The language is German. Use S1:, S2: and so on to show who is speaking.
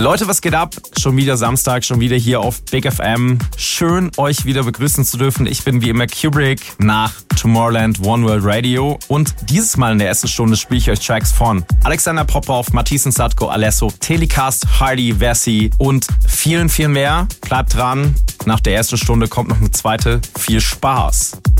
S1: Leute, was geht ab? Schon wieder Samstag, schon wieder hier auf Big FM. Schön, euch wieder begrüßen zu dürfen. Ich bin wie immer Kubrick nach Tomorrowland One World Radio. Und dieses Mal in der ersten Stunde spiele ich euch Tracks von Alexander Popov, Matthias Sadko, Alesso, Telecast, Hardy, Vessi und vielen, viel mehr. Bleibt dran. Nach der ersten Stunde kommt noch eine zweite. Viel Spaß.